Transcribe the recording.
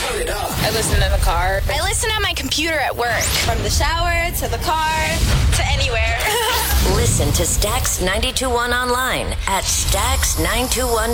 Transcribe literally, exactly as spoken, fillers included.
Turn it up. I listen in the car. I listen on my computer at work. From the shower to the car to anywhere. Listen to Stax ninety-two point one online at stax nine two one